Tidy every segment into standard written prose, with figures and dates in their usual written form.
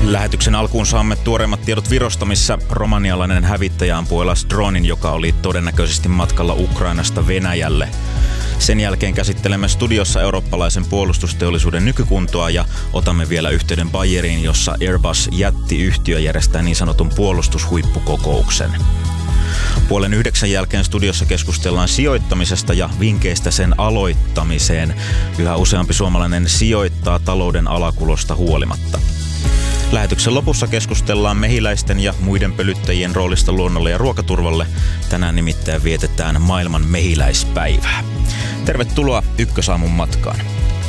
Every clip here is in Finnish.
Lähetyksen alkuun saamme tuoreimmat tiedot Virosta, missä romanialainen hävittäjä ampui alas dronin, joka oli todennäköisesti matkalla Ukrainasta Venäjälle. Sen jälkeen käsittelemme studiossa eurooppalaisen puolustusteollisuuden nykykuntoa ja otamme vielä yhteyden Bayeriin, jossa Airbus-jättiyhtiö järjestää niin sanotun puolustushuippukokouksen. 8:30 jälkeen studiossa keskustellaan sijoittamisesta ja vinkeistä sen aloittamiseen. Yhä useampi suomalainen sijoittaa talouden alakulosta huolimatta. Lähetyksen lopussa keskustellaan mehiläisten ja muiden pölyttäjien roolista luonnolle ja ruokaturvalle. Tänään nimittäin vietetään maailman mehiläispäivää. Tervetuloa Ykkösaamun matkaan.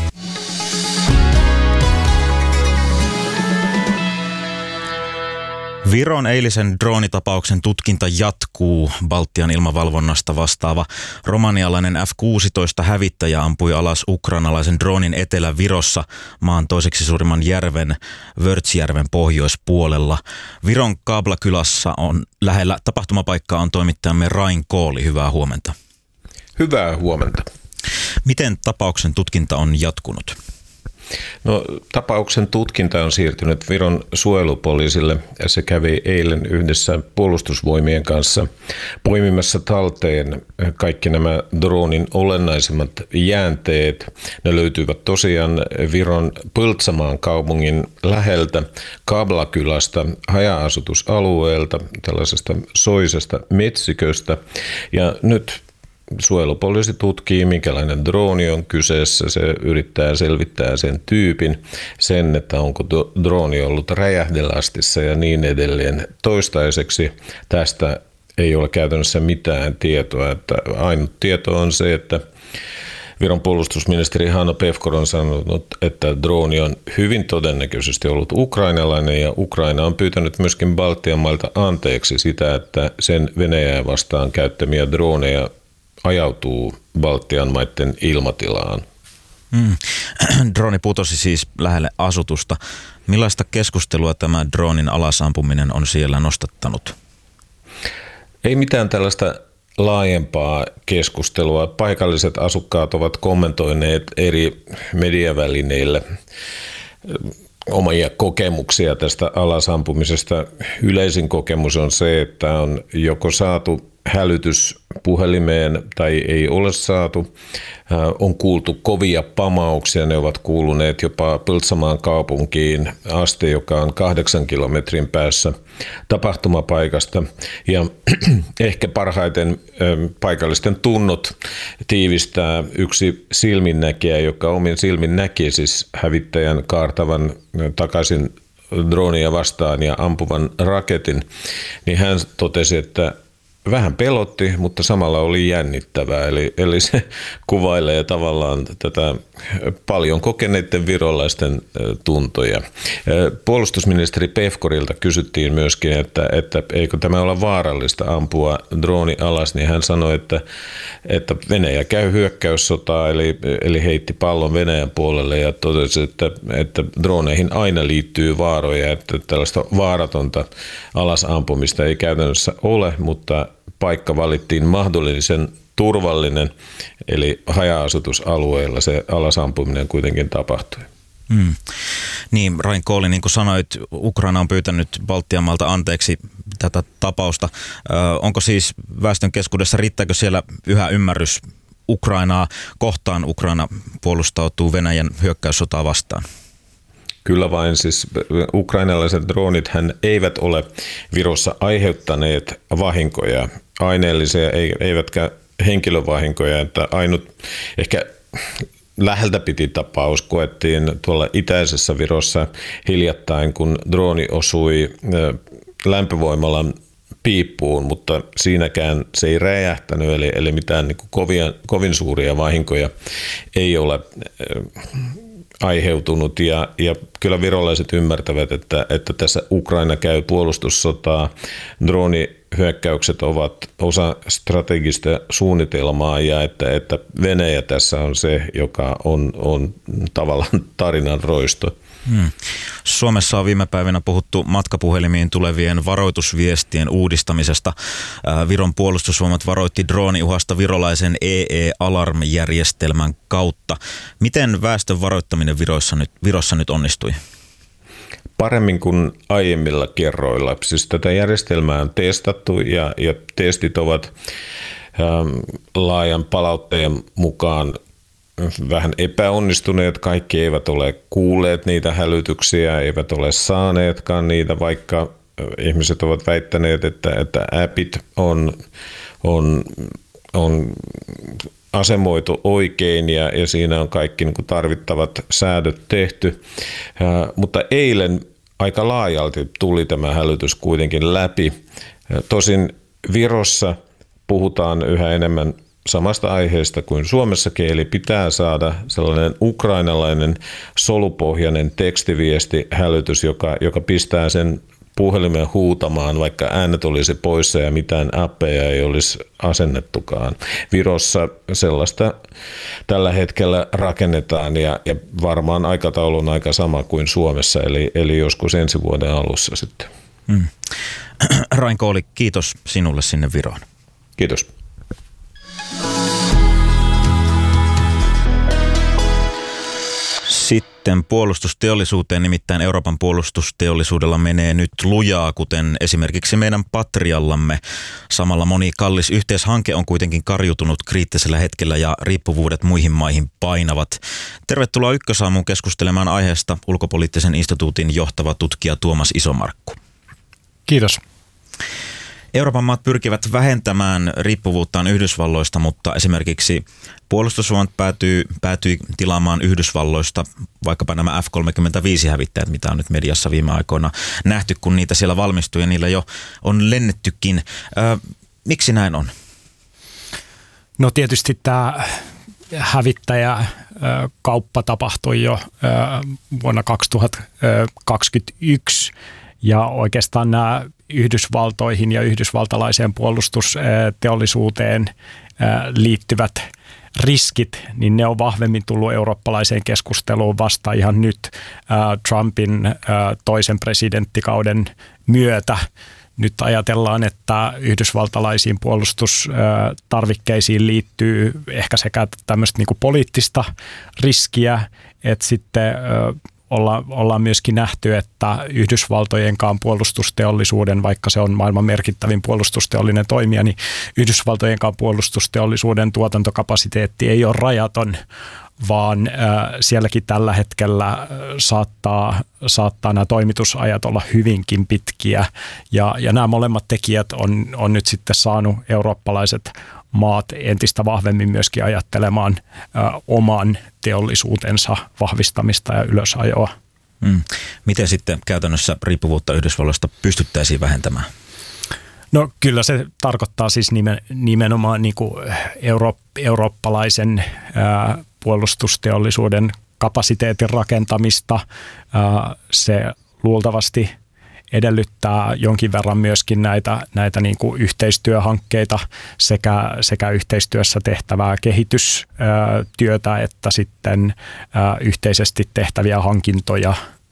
Viron eilisen droonitapauksen tutkinta jatkuu. Baltian ilmavalvonnasta vastaava romanialainen F-16 hävittäjä ampui alas ukrainalaisen droonin Etelä-Virossa maan toiseksi suurimman järven Vörtsjärven pohjoispuolella. Viron Kablakylässä on lähellä tapahtumapaikkaa on toimittajamme Rain Kooli. Hyvää huomenta. Hyvää huomenta. Miten tapauksen tutkinta on jatkunut? No, tapauksen tutkinta on siirtynyt Viron suojelupoliisille ja se kävi eilen yhdessä puolustusvoimien kanssa poimimassa talteen kaikki nämä dronin olennaisimmat jäänteet. Ne löytyivät tosiaan Viron Põltsamaan kaupungin läheltä Kablakylästä, haja-asutusalueelta, tällaisesta soisesta metsiköstä ja nyt suojelupoliisi tutkii, minkälainen drooni on kyseessä. Se yrittää selvittää sen tyypin, sen, että onko drooni ollut räjähdelastissa ja niin edelleen. Toistaiseksi tästä ei ole käytännössä mitään tietoa. Että ainut tieto on se, että Viron puolustusministeri Hanno Pevkur on sanonut, että drooni on hyvin todennäköisesti ollut ukrainalainen ja Ukraina on pyytänyt myöskin Baltian mailta anteeksi sitä, että sen Venäjää vastaan käyttämiä droneja ajautuu Baltian maiden ilmatilaan. Droni putosi siis lähelle asutusta. Millaista keskustelua tämä dronin alasampuminen on siellä nostattanut? Ei mitään tällaista laajempaa keskustelua. Paikalliset asukkaat ovat kommentoineet eri mediavälineillä omia kokemuksia tästä alasampumisesta. Yleisin kokemus on se, että on joko saatu hälytys puhelimeen tai ei ole saatu. On kuultu kovia pamauksia, ne ovat kuuluneet jopa Põltsamaan kaupunkiin asti, joka on 8 kilometrin päässä tapahtumapaikasta. Ja ehkä parhaiten paikallisten tunnot tiivistää yksi silminnäkijä, joka omin silmin näki siis hävittäjän kaartavan takaisin droonia vastaan ja ampuvan raketin, niin hän totesi, että vähän pelotti, mutta samalla oli jännittävää, eli se kuvailee tavallaan tätä paljon kokeneiden virolaisten tuntoja. Puolustusministeri Pevkurilta kysyttiin myöskin, että eikö tämä ole vaarallista ampua drooni alas, niin hän sanoi, että Venäjä käy hyökkäyssotaa, eli heitti pallon Venäjän puolelle ja totesi, että droneihin aina liittyy vaaroja, että tällaista vaaratonta alasampumista ei käytännössä ole, mutta paikka valittiin mahdollisen turvallinen, eli haja-asutusalueella se alasampuminen kuitenkin tapahtui. Niin, Rain Kooli, niin kuin sanoit, Ukraina on pyytänyt Baltian maalta anteeksi tätä tapausta. Onko siis väestön keskuudessa, riittääkö siellä yhä ymmärrys Ukrainaa kohtaan? Ukraina puolustautuu Venäjän hyökkäyssotaa vastaan. Kyllä vain, siis ukrainalaiset droonithän eivät ole Virossa aiheuttaneet vahinkoja, aineellisia eivätkä henkilövahinkoja, että ainut ehkä läheltä piti tapaus koettiin tuolla itäisessä Virossa hiljattain, kun drooni osui lämpövoimalan piippuun, mutta siinäkään se ei räjähtänyt, eli mitään niin kuin kovin suuria vahinkoja ei ole aiheutunut ja kyllä virolaiset ymmärtävät, että tässä Ukraina käy puolustussotaa. Dronihyökkäykset ovat osa strategista suunnitelmaa ja että Venäjä tässä on se, joka on tavallaan tarinan roisto. Suomessa on viime päivinä puhuttu matkapuhelimiin tulevien varoitusviestien uudistamisesta. Viron puolustusvoimat varoitti drooniuhasta virolaisen EE-alarmijärjestelmän kautta. Miten väestön varoittaminen Virossa nyt onnistui? paremmin kuin aiemmilla kerroilla. Siis tätä järjestelmää on testattu ja testit ovat laajan palautteen mukaan vähän epäonnistuneet. Kaikki eivät ole kuulleet niitä hälytyksiä, eivät ole saaneetkaan niitä, vaikka ihmiset ovat väittäneet, että appit on asemoitu oikein ja siinä on kaikki niin kuin tarvittavat säädöt tehty. Mutta eilen aika laajalti tuli tämä hälytys kuitenkin läpi. Tosin Virossa puhutaan yhä enemmän samasta aiheesta kuin Suomessakin, eli pitää saada sellainen ukrainalainen solupohjainen tekstiviestihälytys, joka pistää sen puhelimen huutamaan, vaikka äänet olisi poissa ja mitään appeja ei olisi asennettukaan. Virossa sellaista tällä hetkellä rakennetaan ja varmaan aikataulu on aika sama kuin Suomessa, eli joskus ensi vuoden alussa sitten. Rain Kooli, kiitos sinulle sinne Viroon. Kiitos. Sitten puolustusteollisuuteen, nimittäin Euroopan puolustusteollisuudella menee nyt lujaa, kuten esimerkiksi meidän Patriallamme. Samalla moni kallis yhteishanke on kuitenkin karjutunut kriittisellä hetkellä ja riippuvuudet muihin maihin painavat. Tervetuloa Ykkösaamuun keskustelemaan aiheesta Ulkopoliittisen instituutin johtava tutkija Tuomas Isomarkku. Kiitos. Euroopan maat pyrkivät vähentämään riippuvuuttaan Yhdysvalloista, mutta esimerkiksi puolustusvoimat päätyi tilaamaan Yhdysvalloista vaikkapa nämä F-35-hävittäjät, mitä on nyt mediassa viime aikoina nähty, kun niitä siellä valmistuu ja niillä jo on lennettykin. Miksi näin on? No tietysti tämä hävittäjäkauppa tapahtui jo vuonna 2021 ja oikeastaan nämä Yhdysvaltoihin ja yhdysvaltalaiseen puolustusteollisuuteen liittyvät riskit, niin ne on vahvemmin tullut eurooppalaiseen keskusteluun vasta ihan nyt Trumpin toisen presidenttikauden myötä. Nyt ajatellaan, että yhdysvaltalaisiin puolustustarvikkeisiin liittyy ehkä sekä tämmöistä niin kuin poliittista riskiä, että sitten ollaan myöskin nähty, että Yhdysvaltojenkaan puolustusteollisuuden, vaikka se on maailman merkittävin puolustusteollinen toimija, niin Yhdysvaltojenkaan puolustusteollisuuden tuotantokapasiteetti ei ole rajaton, vaan sielläkin tällä hetkellä saattaa nämä toimitusajat olla hyvinkin pitkiä. Ja nämä molemmat tekijät on nyt sitten saanut eurooppalaiset maat entistä vahvemmin myöskin ajattelemaan oman teollisuutensa vahvistamista ja ylösajoa. Miten sitten käytännössä riippuvuutta Yhdysvalloista pystyttäisiin vähentämään? No kyllä se tarkoittaa siis nimenomaan niin kuin eurooppalaisen puolustusteollisuuden kapasiteetin rakentamista. Se luultavasti edellyttää jonkin verran myöskin näitä niin kuin yhteistyöhankkeita sekä yhteistyössä tehtävää kehitystyötä että sitten yhteisesti tehtäviä hankintoja,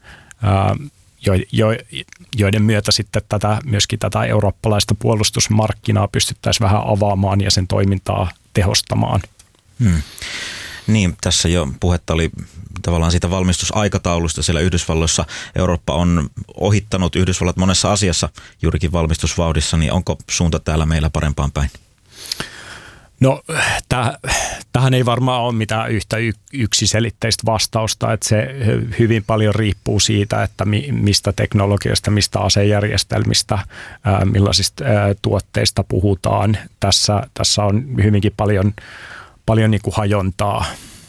joiden myötä sitten myöskin tätä eurooppalaista puolustusmarkkinaa pystyttäisiin vähän avaamaan ja sen toimintaa tehostamaan. Niin, tässä jo puhetta oli tavallaan siitä valmistusaikataulusta siellä Yhdysvalloissa. Eurooppa on ohittanut Yhdysvallat monessa asiassa juurikin valmistusvauhdissa, niin onko suunta täällä meillä parempaan päin? No tähän ei varmaan ole mitään yhtä yksiselitteistä vastausta, että se hyvin paljon riippuu siitä, että mistä teknologiasta, mistä asejärjestelmistä, millaisista tuotteista puhutaan. Tässä on hyvinkin paljon niin kuin hajontaa.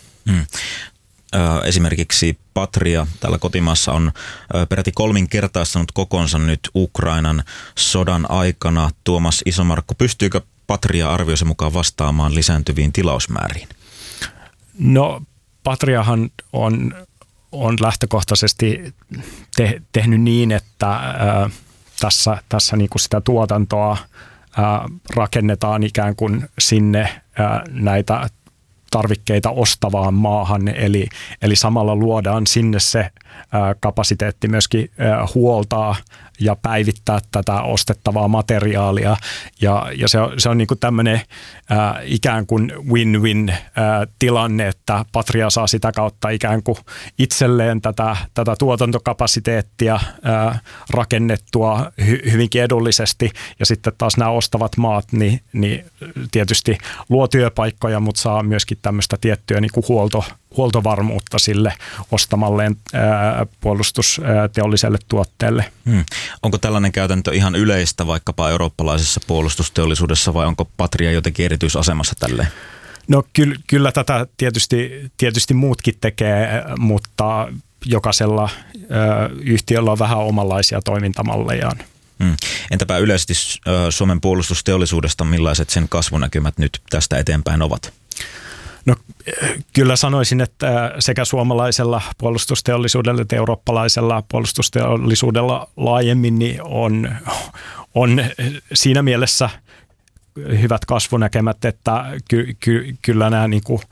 Esimerkiksi Patria täällä kotimaassa on peräti kolminkertaistanut kokonsa nyt Ukrainan sodan aikana. Tuomas Isomarkku, pystyykö Patria arvioisi mukaan vastaamaan lisääntyviin tilausmääriin? No Patriahan on lähtökohtaisesti tehnyt niin, että tässä niin kuin sitä tuotantoa rakennetaan ikään kuin sinne näitä tarvikkeita ostavaan maahan, eli samalla luodaan sinne se kapasiteetti myöskin huoltaa ja päivittää tätä ostettavaa materiaalia. Ja se on niin kuin tämmöinen ikään kuin win-win tilanne, että Patria saa sitä kautta ikään kuin itselleen tätä tuotantokapasiteettia rakennettua hyvinkin edullisesti, ja sitten taas nämä ostavat maat niin tietysti luo työpaikkoja, mutta saa myöskin tämmöistä tiettyä niin kuin huoltovarmuutta sille ostamalleen puolustusteolliselle tuotteelle. Onko tällainen käytäntö ihan yleistä vaikkapa eurooppalaisessa puolustusteollisuudessa, vai onko Patria jotenkin erityisasemassa tälleen? No kyllä tätä tietysti muutkin tekee, mutta jokaisella yhtiöllä on vähän omanlaisia toimintamallejaan. Entäpä yleisesti Suomen puolustusteollisuudesta, millaiset sen kasvunäkymät nyt tästä eteenpäin ovat? No kyllä sanoisin, että sekä suomalaisella puolustusteollisuudella että eurooppalaisella puolustusteollisuudella laajemmin niin on siinä mielessä hyvät kasvunäkemät, että kyllä nämä niin kuin,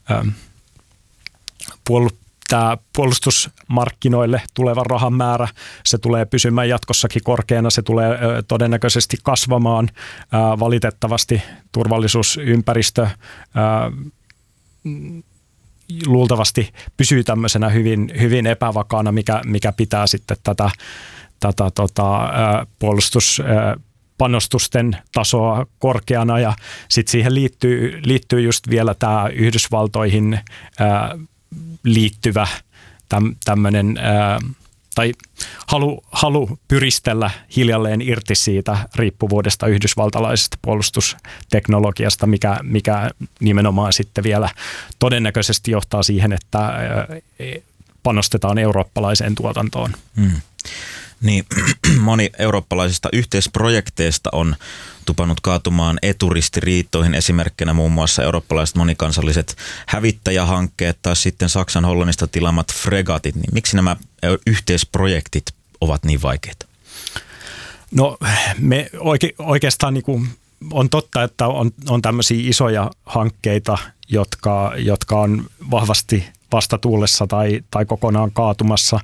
tämä puolustusmarkkinoille tuleva rahan määrä, se tulee pysymään jatkossakin korkeana, se tulee todennäköisesti kasvamaan. Valitettavasti turvallisuusympäristö luultavasti pysyy tämmöisenä hyvin epävakaana, mikä pitää sitten tätä puolustuspanostusten tasoa korkeana, ja sitten siihen liittyy just vielä tämä Yhdysvaltoihin liittyvä tämmöinen tai halu pyristellä hiljalleen irti siitä riippuvuudesta yhdysvaltalaisesta puolustusteknologiasta, mikä nimenomaan sitten vielä todennäköisesti johtaa siihen, että panostetaan eurooppalaiseen tuotantoon. Niin, moni eurooppalaisista yhteisprojekteista on tupannut kaatumaan eturistiriitoihin, esimerkkinä muun muassa eurooppalaiset monikansalliset hävittäjähankkeet tai sitten Saksan Hollannista tilaamat fregatit. Niin miksi nämä yhteisprojektit ovat niin vaikeita? No me oikeastaan niin kuin on totta, että on tämmöisiä isoja hankkeita, jotka on vahvasti vastatuulessa tai kokonaan kaatumassa,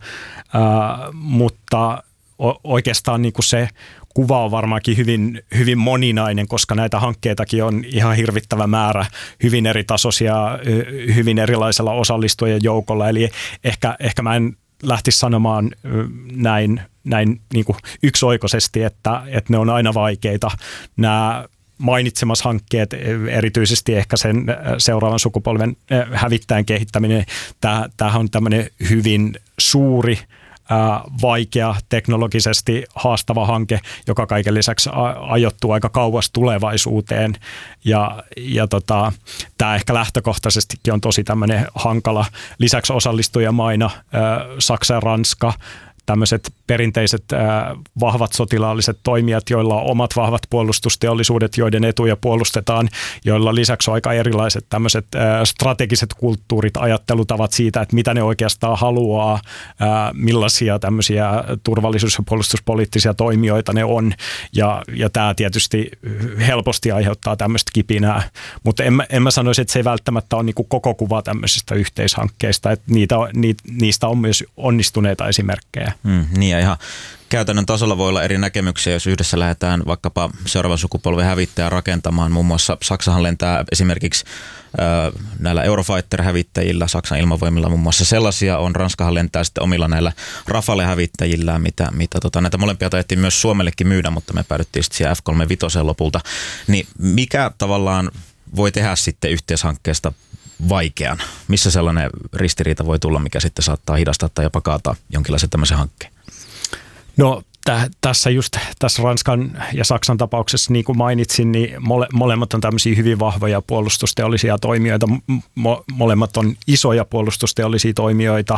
mutta oikeastaan niin kuin se kuva on varmaankin hyvin moninainen, koska näitä hankkeitakin on ihan hirvittävä määrä, hyvin eri tasoisia, hyvin erilaisella osallistujien joukolla. Eli ehkä mä en lähtisi sanomaan näin niin kuin yksioikoisesti, että ne on aina vaikeita. Nämä mainitsemas hankkeet, erityisesti ehkä sen seuraavan sukupolven hävittäjän kehittäminen, tämähän on tämmöinen hyvin suuri, vaikea, teknologisesti haastava hanke, joka kaiken lisäksi ajoittuu aika kauas tulevaisuuteen. Ja tämä ehkä lähtökohtaisestikin on tosi tämmöinen hankala. Lisäksi osallistujamaina Saksa ja Ranska, tämmöiset perinteiset vahvat sotilaalliset toimijat, joilla on omat vahvat puolustusteollisuudet, joiden etuja puolustetaan, joilla lisäksi on aika erilaiset tämmöiset strategiset kulttuurit, ajattelutavat siitä, että mitä ne oikeastaan haluaa, millaisia tämmöisiä turvallisuus- ja puolustuspoliittisia toimijoita ne on, ja tämä tietysti helposti aiheuttaa tämmöistä kipinää, mutta en mä sanoisi, että se ei välttämättä ole niinku koko kuva tämmöisistä yhteishankkeista, että niistä on myös onnistuneita esimerkkejä. Niin, ja ihan käytännön tasolla voi olla eri näkemyksiä, jos yhdessä lähdetään vaikkapa seuraavan sukupolven hävittäjää rakentamaan. Muun muassa Saksahan lentää esimerkiksi näillä Eurofighter-hävittäjillä, Saksan ilmavoimilla muun muassa sellaisia on. Ranskahan lentää sitten omilla näillä Rafale-hävittäjillään, mitä näitä molempia taidettiin myös Suomellekin myydä, mutta me päädyttiin sitten siihen F-35 lopulta. Niin mikä tavallaan voi tehdä sitten yhteishankkeesta vaikean? Missä sellainen ristiriita voi tulla, mikä sitten saattaa hidastaa tai jopa kaataa jonkinlaisen tämmöisen hankkeen? No tässä Ranskan ja Saksan tapauksessa, niin kuin mainitsin, niin molemmat on tämmöisiä hyvin vahvoja puolustusteollisia toimijoita. Molemmat on isoja puolustusteollisia toimijoita,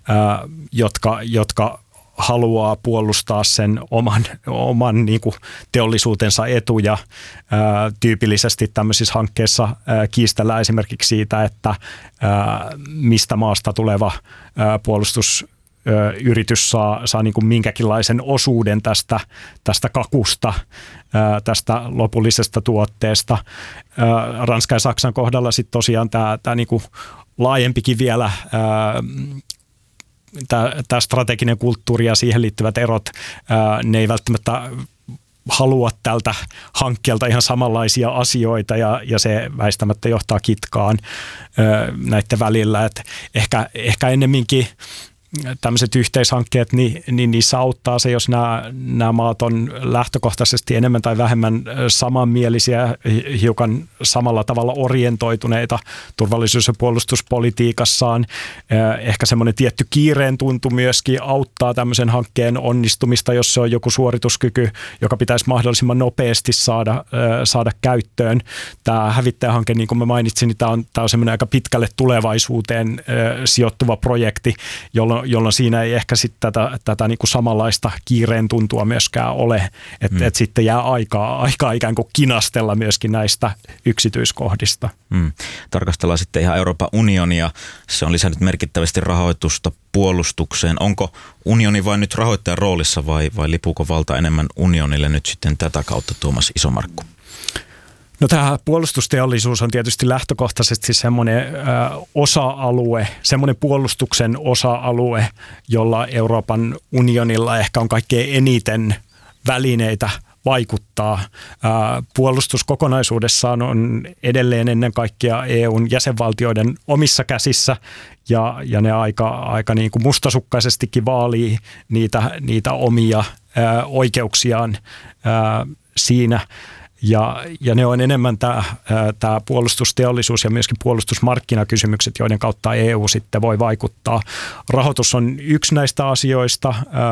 jotka haluaa puolustaa sen oman niin kuin teollisuutensa etuja. Tyypillisesti tämmöisissä hankkeissa kiistellään esimerkiksi siitä, että mistä maasta tuleva puolustusyritys saa niin kuin minkäkinlaisen osuuden tästä kakusta, tästä lopullisesta tuotteesta. Ranskan ja Saksan kohdalla sitten tosiaan tämä niin kuin laajempikin vielä tämä strateginen kulttuuri ja siihen liittyvät erot, ne ei välttämättä halua tältä hankkeelta ihan samanlaisia asioita ja se väistämättä johtaa kitkaan näiden välillä. Et ehkä ennemminkin tämmöiset yhteishankkeet, niin niissä auttaa se, jos nämä maat on lähtökohtaisesti enemmän tai vähemmän samanmielisiä, hiukan samalla tavalla orientoituneita turvallisuus- ja puolustuspolitiikassaan. Ehkä semmoinen tietty kiireen tuntu myöskin auttaa tämmöisen hankkeen onnistumista, jos se on joku suorituskyky, joka pitäisi mahdollisimman nopeasti saada käyttöön. Tämä hävittäjähanke, niin kuin mä mainitsin, niin tämä on semmoinen aika pitkälle tulevaisuuteen sijoittuva projekti, jolloin siinä ei ehkä sitten tätä niin kuin samanlaista kiireen tuntua myöskään ole, että sitten jää aikaa ikään kuin kinastella myöskin näistä yksityiskohdista. Tarkastellaan sitten ihan Euroopan unionia. Se on lisännyt merkittävästi rahoitusta puolustukseen. Onko unioni vain nyt rahoittajan roolissa vai lipuuko valta enemmän unionille nyt sitten tätä kautta, Tuomas Isomarkku? No tämä puolustusteollisuus on tietysti lähtökohtaisesti semmoinen osa-alue, semmoinen puolustuksen osa-alue, jolla Euroopan unionilla ehkä on kaikkein eniten välineitä vaikuttaa. Puolustus kokonaisuudessaan on edelleen ennen kaikkea EUn jäsenvaltioiden omissa käsissä ja ne aika niin kuin mustasukkaisestikin vaalii niitä omia oikeuksiaan siinä. Ja ne on enemmän tämä puolustusteollisuus ja myöskin puolustusmarkkinakysymykset, joiden kautta EU sitten voi vaikuttaa. Rahoitus on yksi näistä asioista,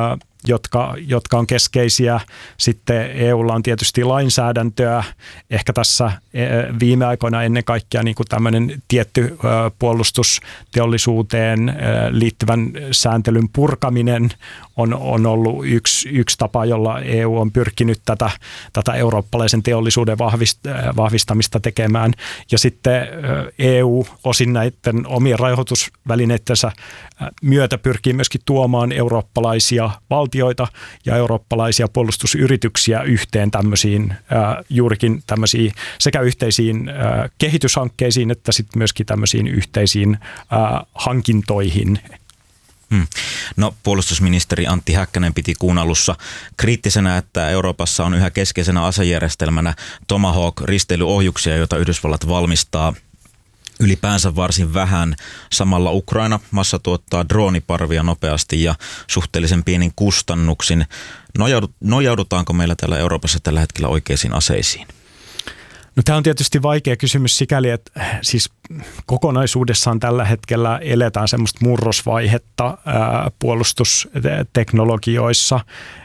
jotka on keskeisiä. Sitten EUlla on tietysti lainsäädäntöä. Ehkä tässä viime aikoina ennen kaikkea niin kuin tämmöinen tietty puolustusteollisuuteen liittyvän sääntelyn purkaminen on ollut yksi tapa, jolla EU on pyrkinyt tätä eurooppalaisen teollisuuden vahvistamista tekemään. Ja sitten EU osin näiden omien rahoitusvälineittensä myötä pyrkii myöskin tuomaan eurooppalaisia valtioita ja eurooppalaisia puolustusyrityksiä yhteen tämmöisiin juurikin tämmöisiin sekä yhteisiin kehityshankkeisiin että sitten myöskin tämmöisiin yhteisiin hankintoihin. No, puolustusministeri Antti Häkkänen piti kuun alussa kriittisenä, että Euroopassa on yhä keskeisenä asejärjestelmänä Tomahawk-risteilyohjuksia, joita Yhdysvallat valmistaa ylipäänsä varsin vähän. Samalla Ukraina massatuottaa drooniparvia nopeasti ja suhteellisen pienin kustannuksin. Nojaudutaanko meillä täällä Euroopassa tällä hetkellä oikeisiin aseisiin? No, tämä on tietysti vaikea kysymys sikäli, että siis kokonaisuudessaan tällä hetkellä eletään semmoista murrosvaihetta puolustusteknologioissa.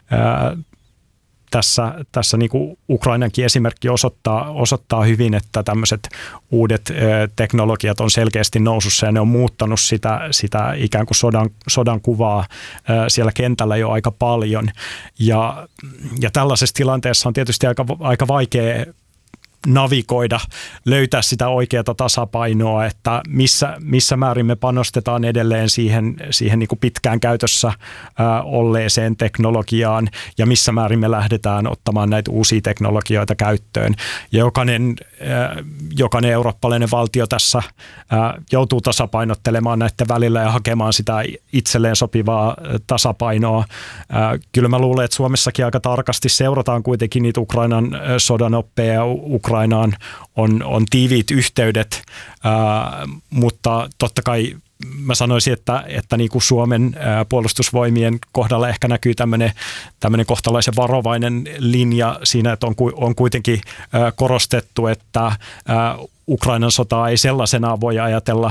Tässä niin kuin Ukrainankin esimerkki osoittaa hyvin, että tämmöiset uudet teknologiat on selkeästi nousussa ja ne on muuttanut sitä ikään kuin sodan kuvaa siellä kentällä jo aika paljon. Ja tällaisessa tilanteessa on tietysti aika vaikea navigoida, löytää sitä oikeaa tasapainoa, että missä määrin me panostetaan edelleen siihen niin kuin pitkään käytössä olleeseen teknologiaan ja missä määrin me lähdetään ottamaan näitä uusia teknologioita käyttöön. Ja jokainen eurooppalainen valtio tässä joutuu tasapainottelemaan näiden välillä ja hakemaan sitä itselleen sopivaa tasapainoa. Kyllä mä luulen, että Suomessakin aika tarkasti seurataan kuitenkin niitä Ukrainan sodan oppeja ja Ukrainaan on tiiviit yhteydet, mutta totta kai mä sanoisin, että niin kuin Suomen puolustusvoimien kohdalla ehkä näkyy tämmöinen kohtalaisen varovainen linja siinä, että on kuitenkin korostettu, että Ukrainan sotaa ei sellaisenaan voi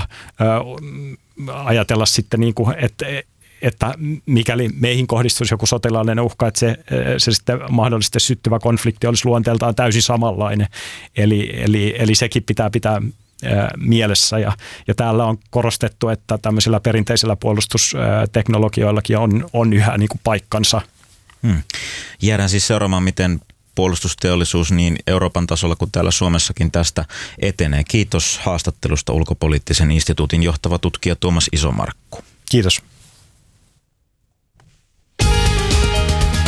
ajatella sitten niin kuin, että mikäli meihin kohdistuisi joku sotilaallinen uhka, että se sitten mahdollisesti syttyvä konflikti olisi luonteeltaan täysin samanlainen. Eli sekin pitää mielessä. Ja täällä on korostettu, että tämmöisillä perinteisillä puolustusteknologioillakin on yhä niin kuin paikkansa. Jäädään siis seuraamaan, miten puolustusteollisuus niin Euroopan tasolla kuin täällä Suomessakin tästä etenee. Kiitos haastattelusta Ulkopoliittisen instituutin johtava tutkija Tuomas Isomarkku. Kiitos.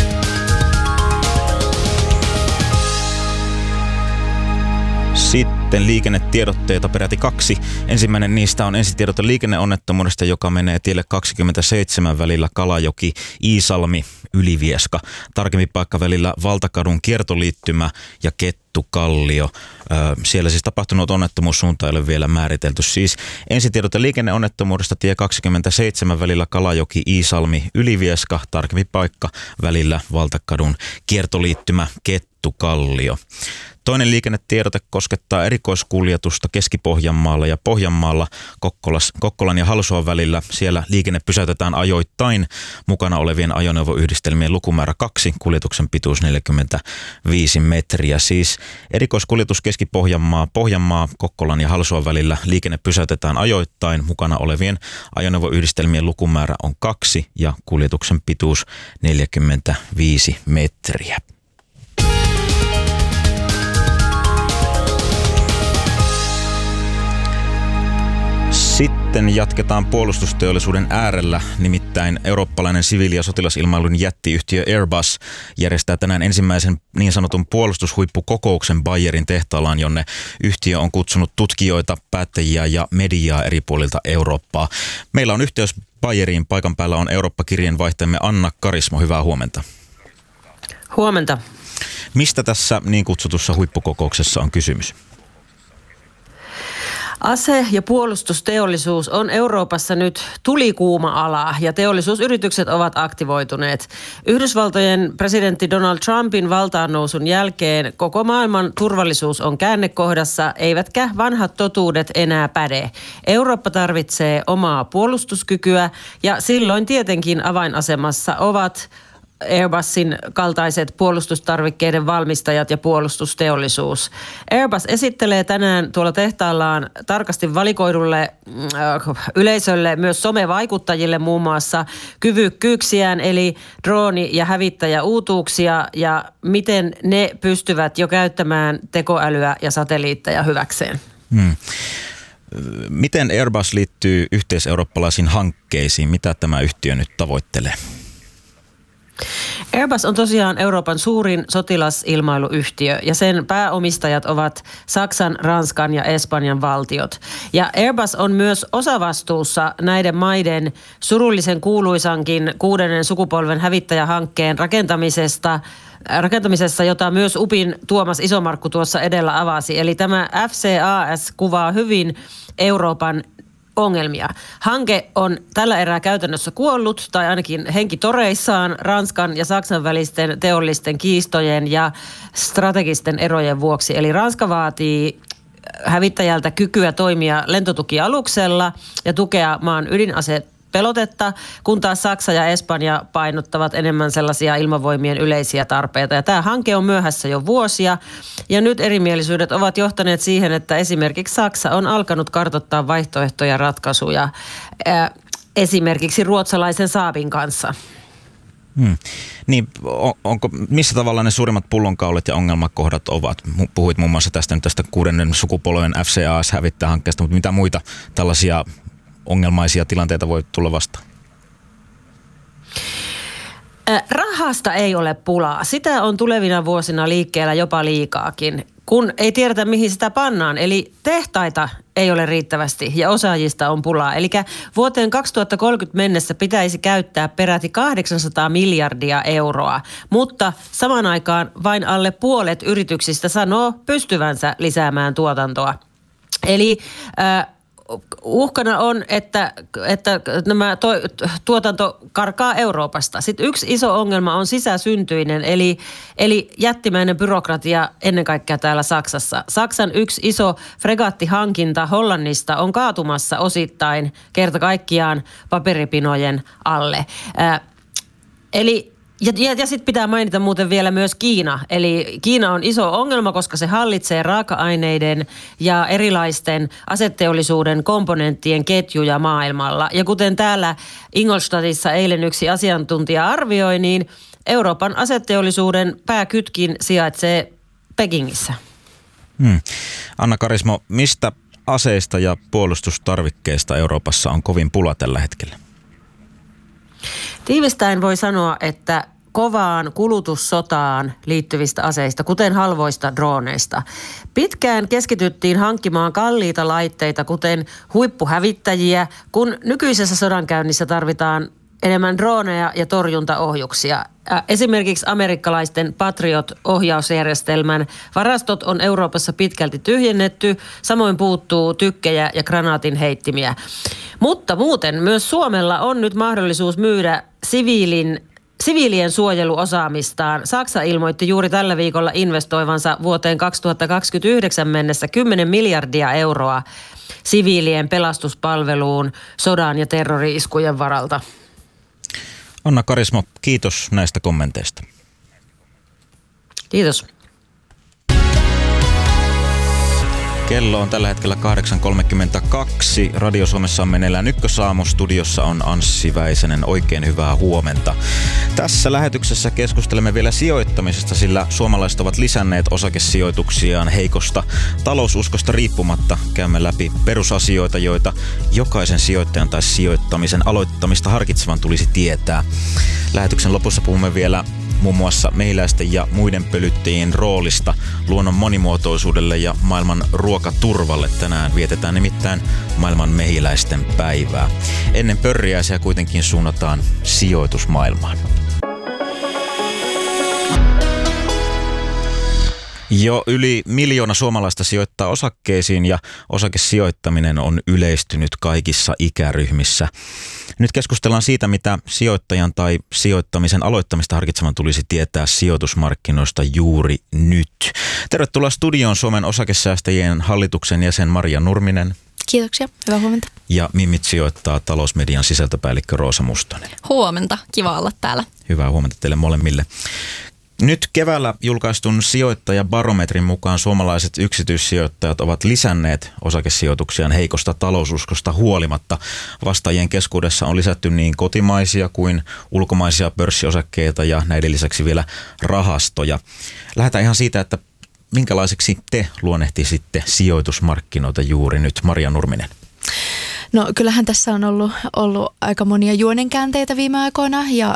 Sitten Sitten liikennetiedotteita peräti 2. Ensimmäinen niistä on ensitiedote liikenneonnettomuudesta, joka menee tielle 27 välillä Kalajoki-Iisalmi Ylivieska. Tarkempi paikka välillä Valtakadun kiertoliittymä ja Kettukallio. Siellä siis tapahtunut onnettomuussuunta ei ole vielä määritelty. Siis ensitiedote liikenneonnettomuudesta tie 27 välillä Kalajoki-Iisalmi Ylivieska. Tarkempi paikka välillä Valtakadun kiertoliittymä Kettukallio. Toinen liikennetiedote koskettaa erikoiskuljetusta Keski-Pohjanmaalla ja Pohjanmaalla Kokkolan ja Halsuan välillä. Siellä liikenne pysäytetään ajoittain. Mukana olevien ajoneuvoyhdistelmien lukumäärä 2, kuljetuksen pituus 45 metriä. Siis erikoiskuljetus Pohjanmaa, Kokkolan ja Halsuan välillä liikenne pysäytetään ajoittain. Mukana olevien ajoneuvoyhdistelmien lukumäärä on 2 ja kuljetuksen pituus 45 metriä. Sitten jatketaan puolustusteollisuuden äärellä, nimittäin eurooppalainen siviili- ja sotilasilmailun jättiyhtiö Airbus järjestää tänään ensimmäisen niin sanotun puolustushuippukokouksen Bayerin tehtaallaan, jonne yhtiö on kutsunut tutkijoita, päättäjiä ja mediaa eri puolilta Eurooppaa. Meillä on yhteys Bayeriin. Paikan päällä on Eurooppa-kirjeenvaihtajamme Anna Karismo. Hyvää huomenta. Huomenta. Mistä tässä niin kutsutussa huippukokouksessa on kysymys? Ase- ja puolustusteollisuus on Euroopassa nyt tulikuuma ala ja teollisuusyritykset ovat aktivoituneet. Yhdysvaltojen presidentti Donald Trumpin valtaannousun jälkeen koko maailman turvallisuus on käännekohdassa, eivätkä vanhat totuudet enää päde. Eurooppa tarvitsee omaa puolustuskykyä ja silloin tietenkin avainasemassa ovat Airbusin kaltaiset puolustustarvikkeiden valmistajat ja puolustusteollisuus. Airbus esittelee tänään tuolla tehtaallaan tarkasti valikoidulle yleisölle, myös somevaikuttajille muun muassa kyvykkyyksiään, eli drooni- ja hävittäjäuutuuksia ja miten ne pystyvät jo käyttämään tekoälyä ja satelliitteja hyväkseen. Miten Airbus liittyy yhteiseurooppalaisiin hankkeisiin? Mitä tämä yhtiö nyt tavoittelee? Airbus on tosiaan Euroopan suurin sotilasilmailuyhtiö ja sen pääomistajat ovat Saksan, Ranskan ja Espanjan valtiot. Ja Airbus on myös osavastuussa näiden maiden surullisen kuuluisankin 6. sukupolven hävittäjähankkeen rakentamisessa, jota myös UPin Tuomas Isomarkku tuossa edellä avasi. Eli tämä FCAS kuvaa hyvin Euroopan ongelmia. Hanke on tällä erää käytännössä kuollut tai ainakin henkitoreissaan Ranskan ja Saksan välisten teollisten kiistojen ja strategisten erojen vuoksi. Eli Ranska vaatii hävittäjältä kykyä toimia lentotukialuksella ja tukea maan ydinasepelotetta, kun taas Saksa ja Espanja painottavat enemmän sellaisia ilmavoimien yleisiä tarpeita. Ja tämä hanke on myöhässä jo vuosia ja nyt erimielisyydet ovat johtaneet siihen, että esimerkiksi Saksa on alkanut kartoittaa vaihtoehtoja ratkaisuja esimerkiksi ruotsalaisen Saabin kanssa. Niin, missä tavalla ne suurimmat pullonkaulat ja ongelmakohdat ovat? Puhuit muun muassa tästä 6. sukupolven FCAS-hävittäjähankkeesta, mutta mitä muita tällaisia ongelmaisia tilanteita voi tulla vastaan? Rahasta ei ole pulaa. Sitä on tulevina vuosina liikkeellä jopa liikaakin, kun ei tiedetä mihin sitä pannaan. Eli tehtaita ei ole riittävästi ja osaajista on pulaa. Eli vuoteen 2030 mennessä pitäisi käyttää peräti 800 miljardia euroa, mutta samaan aikaan vain alle puolet yrityksistä sanoo pystyvänsä lisäämään tuotantoa. Eli uhkana on, että tuotanto karkaa Euroopasta. Sitten yksi iso ongelma on sisäsyntyinen, eli jättimäinen byrokratia ennen kaikkea täällä Saksassa. Saksan yksi iso fregattihankinta Hollannista on kaatumassa osittain kerta kaikkiaan paperipinojen alle. Ja sitten pitää mainita muuten vielä myös Kiina. Eli Kiina on iso ongelma, koska se hallitsee raaka-aineiden ja erilaisten aseteollisuuden komponenttien ketjuja maailmalla. Ja kuten täällä Ingolstadtissa eilen yksi asiantuntija arvioi, niin Euroopan aseteollisuuden pääkytkin sijaitsee Pekingissä. Anna Karismo, mistä aseista ja puolustustarvikkeista Euroopassa on kovin pula tällä hetkellä? Tiivistäen voi sanoa, että kovaan kulutussotaan liittyvistä aseista, kuten halvoista droneista. Pitkään keskityttiin hankkimaan kalliita laitteita, kuten huippuhävittäjiä, kun nykyisessä sodankäynnissä tarvitaan enemmän droneja ja torjuntaohjuksia. Esimerkiksi amerikkalaisten Patriot-ohjausjärjestelmän varastot on Euroopassa pitkälti tyhjennetty, samoin puuttuu tykkejä ja granaatin heittimiä. Mutta muuten myös Suomella on nyt mahdollisuus myydä siviilien suojeluosaamistaan. Saksa ilmoitti juuri tällä viikolla investoivansa vuoteen 2029 mennessä 10 miljardia euroa siviilien pelastuspalveluun sodan ja terrori-iskujen varalta. Anna Karismo, kiitos näistä kommenteista. Kiitos. Kello on tällä hetkellä 8.32. Radio Suomessa on meneillään Ykkösaamu. Studiossa on Anssi Väisänen. Oikein hyvää huomenta. Tässä lähetyksessä keskustelemme vielä sijoittamisesta, sillä suomalaiset ovat lisänneet osakesijoituksiaan heikosta taloususkosta riippumatta. Käymme läpi perusasioita, joita jokaisen sijoittajan tai sijoittamisen aloittamista harkitsevan tulisi tietää. Lähetyksen lopussa puhumme vielä muun muassa mehiläisten ja muiden pölyttäjien roolista luonnon monimuotoisuudelle ja maailman ruokaturvalle. Tänään vietetään nimittäin maailman mehiläisten päivää. Ennen pörriäisiä kuitenkin suunnataan sijoitusmaailmaan. Jo yli 1 miljoona suomalaista sijoittaa osakkeisiin ja osakesijoittaminen on yleistynyt kaikissa ikäryhmissä. Nyt keskustellaan siitä, mitä sijoittajan tai sijoittamisen aloittamista harkitsevan tulisi tietää sijoitusmarkkinoista juuri nyt. Tervetuloa studioon Suomen osakesäästäjien hallituksen jäsen Maria Nurminen. Kiitoksia, hyvää huomenta. Ja Mimmit sijoittaa talousmedian sisältöpäällikkö Roosa Mustonen. Huomenta, kiva olla täällä. Hyvää huomenta teille molemmille. Nyt keväällä julkaistun sijoittajabarometrin mukaan suomalaiset yksityissijoittajat ovat lisänneet osakesijoituksiaan heikosta taloususkosta huolimatta. Vastaajien keskuudessa on lisätty niin kotimaisia kuin ulkomaisia pörssiosakkeita ja näiden lisäksi vielä rahastoja. Lähdetään ihan siitä, että minkälaiseksi te luonnehtisitte sijoitusmarkkinoita juuri nyt, Maria Nurminen? No kyllähän tässä on ollut aika monia juonenkäänteitä viime aikoina ja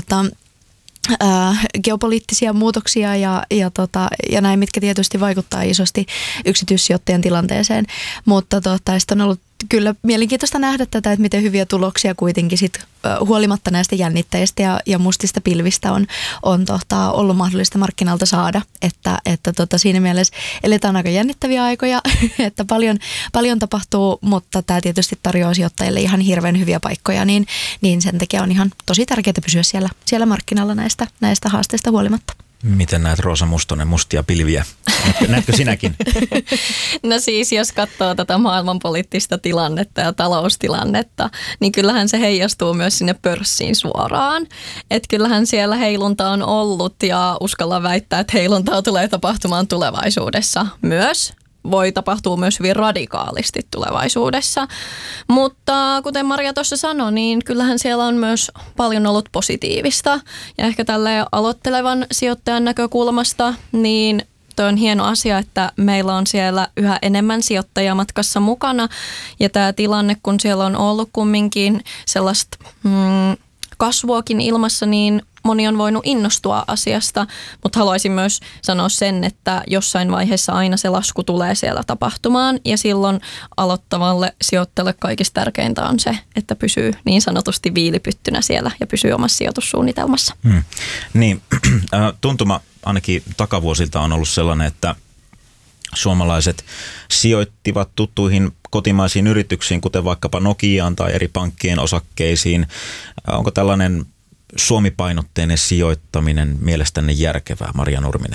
geopoliittisia muutoksia ja näin, mitkä tietysti vaikuttaa isosti yksityissijoittajan tilanteeseen, mutta on ollut kyllä mielenkiintoista nähdä tätä, että miten hyviä tuloksia kuitenkin sit, huolimatta näistä jännitteistä ja mustista pilvistä on ollut mahdollista markkinalta saada, että siinä mielessä eletään aika jännittäviä aikoja, että paljon tapahtuu, mutta tämä tietysti tarjoaa sijoittajille ihan hirveän hyviä paikkoja, niin sen takia on ihan tosi tärkeää pysyä siellä markkinalla näistä haasteista huolimatta. Miten näet, Roosa Mustonen, mustia pilviä? Näetkö sinäkin? No siis, jos katsoo tätä maailmanpoliittista tilannetta ja taloustilannetta, niin kyllähän se heijastuu myös sinne pörssiin suoraan. Että kyllähän siellä heilunta on ollut ja uskalla väittää, että heiluntaa tulee tapahtumaan tulevaisuudessa myös. Voi tapahtua myös hyvin radikaalisti tulevaisuudessa, mutta kuten Maria tuossa sanoi, niin kyllähän siellä on myös paljon ollut positiivista ja ehkä tälleen aloittelevan sijoittajan näkökulmasta, niin toi on hieno asia, että meillä on siellä yhä enemmän sijoittajia matkassa mukana ja tämä tilanne, kun siellä on ollut kumminkin sellaista kasvuakin ilmassa, niin moni on voinut innostua asiasta, mutta haluaisin myös sanoa sen, että jossain vaiheessa aina se lasku tulee siellä tapahtumaan ja silloin aloittavalle sijoittajalle kaikista tärkeintä on se, että pysyy niin sanotusti viilipyttynä siellä ja pysyy omassa sijoitussuunnitelmassa. Niin, tuntuma ainakin takavuosilta on ollut sellainen, että suomalaiset sijoittivat tuttuihin kotimaisiin yrityksiin, kuten vaikkapa Nokiaan tai eri pankkien osakkeisiin. Onko tällainen Suomi-painotteinen sijoittaminen mielestänne järkevää, Maria Nurminen?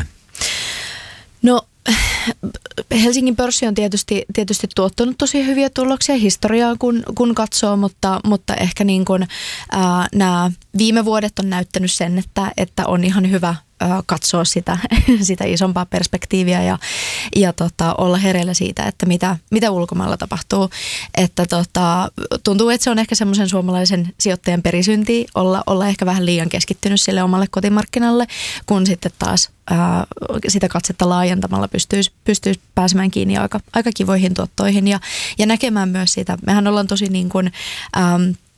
No Helsingin pörssi on tietysti tuottanut tosi hyviä tuloksia historiaa, kun katsoo, mutta ehkä niin kuin, nämä viime vuodet on näyttänyt sen, että on ihan hyvä katsoa sitä isompaa perspektiiviä ja olla hereillä siitä, että mitä ulkomailla tapahtuu. Että tuntuu, että se on ehkä semmoisen suomalaisen sijoittajan perisynti olla ehkä vähän liian keskittynyt sille omalle kotimarkkinalle, kun sitten taas sitä katsetta laajentamalla pystyisi pääsemään kiinni aika kivoihin tuottoihin ja näkemään myös sitä. Mehän ollaan tosi niin kuin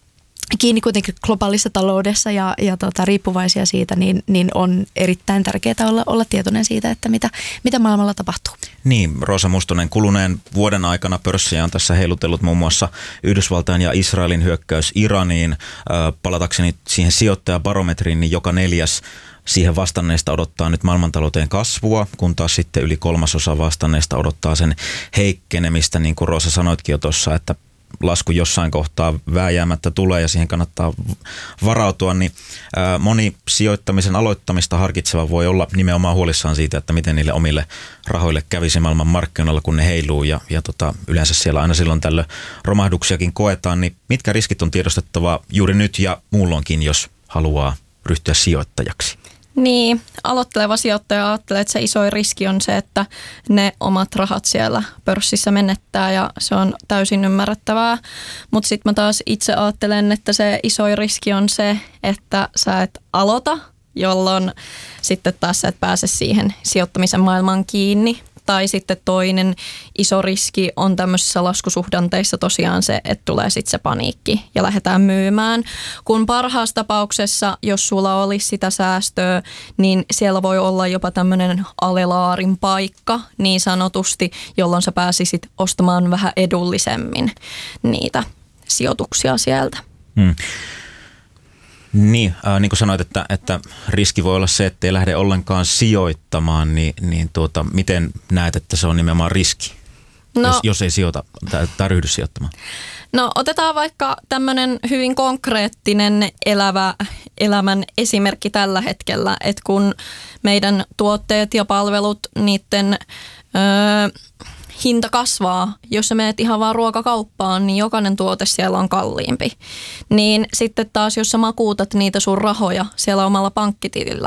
kiinni kuitenkin globaalissa taloudessa ja riippuvaisia siitä, niin on erittäin tärkeää olla tietoinen siitä, että mitä maailmalla tapahtuu. Niin, Roosa Mustonen, kuluneen vuoden aikana pörssiä on tässä heilutellut muun muassa Yhdysvaltain ja Israelin hyökkäys Iraniin. Palatakseni siihen sijoittajabarometriin, niin joka 4. siihen vastanneista odottaa nyt maailmantalouteen kasvua, kun taas sitten yli 1/3 vastanneista odottaa sen heikkenemistä, niin kuin Roosa sanoitkin jo tuossa, että lasku jossain kohtaa vääjäämättä tulee ja siihen kannattaa varautua, niin moni sijoittamisen aloittamista harkitseva voi olla nimenomaan huolissaan siitä, että miten niille omille rahoille kävisi maailman markkinoilla, kun ne heiluu ja yleensä siellä aina silloin tällöin romahduksiakin koetaan, niin mitkä riskit on tiedostettava juuri nyt ja muulloinkin, jos haluaa ryhtyä sijoittajaksi? Niin, aloitteleva sijoittaja ajattelee, että se isoin riski on se, että ne omat rahat siellä pörssissä menettää ja se on täysin ymmärrettävää. Mutta sitten mä taas itse ajattelen, että se isoin riski on se, että sä et aloita, jolloin sitten taas sä et pääse siihen sijoittamisen maailmaan kiinni. Tai sitten toinen iso riski on tämmöisissä laskusuhdanteissa tosiaan se, että tulee sitten se paniikki ja lähdetään myymään. Kun parhaassa tapauksessa, jos sulla olisi sitä säästöä, niin siellä voi olla jopa tämmöinen alelaarin paikka niin sanotusti, jolloin sä pääsisit ostamaan vähän edullisemmin niitä sijoituksia sieltä. Niin, niin kuin sanoit, että riski voi olla se, että ei lähde ollenkaan sijoittamaan, niin miten näet, että se on nimenomaan riski, jos ei sijoita tai ryhdy sijoittamaan? No otetaan vaikka tämmöinen hyvin konkreettinen elämän esimerkki tällä hetkellä, että kun meidän tuotteet ja palvelut, niiden hinta kasvaa, jos sä menet ihan vaan ruokakauppaan, niin jokainen tuote siellä on kalliimpi. Niin sitten taas, jos sä makuutat niitä sun rahoja siellä omalla pankkitilillä,